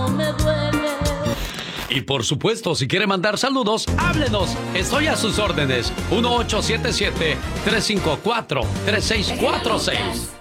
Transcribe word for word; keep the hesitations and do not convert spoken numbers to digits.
no me duele. Y por supuesto, si quiere mandar saludos, háblenos. Estoy a sus órdenes. uno ocho siete siete, tres cinco cuatro, tres seis cuatro seis.